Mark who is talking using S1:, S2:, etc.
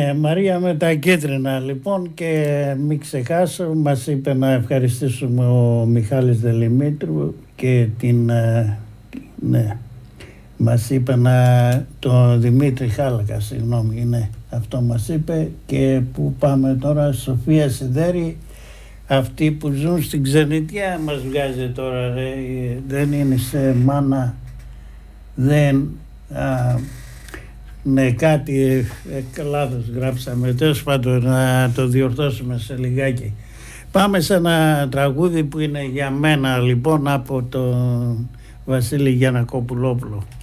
S1: Ναι, Μαρία με τα κίτρινα λοιπόν, και μην ξεχάσω, μας είπε να ευχαριστήσουμε ο Μιχάλης Δελημήτρου και ναι, μας είπε το Δημήτρη Χάλακα, συγγνώμη, ναι, αυτό μας είπε. Και που πάμε τώρα, Σοφία Σιδέρη, αυτοί που ζουν στην ξενιτιά μας βγάζει τώρα, ρε, δεν είναι σε μάνα, δεν... Ναι, κάτι λάθος γράψαμε, τέλος πάντων να το διορθώσουμε σε λιγάκι. Πάμε σε ένα τραγούδι που είναι για μένα λοιπόν, από τον Βασίλη Γιαννακόπουλόπουλο.